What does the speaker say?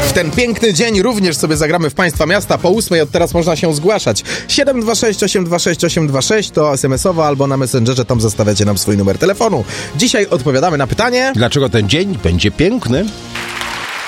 W ten piękny dzień również sobie zagramy w Państwa Miasta. Po 8 od teraz można się zgłaszać. 726 826 826 to SMS-owo albo na Messengerze, tam zostawiacie nam swój numer telefonu. Dzisiaj odpowiadamy na pytanie... Dlaczego ten dzień będzie piękny?